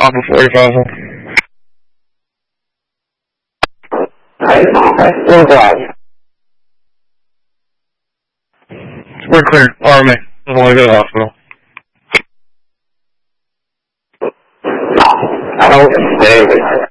off of 40,000. We're glad. We're clear. Army. Doesn't want to go to the hospital. I don't stay with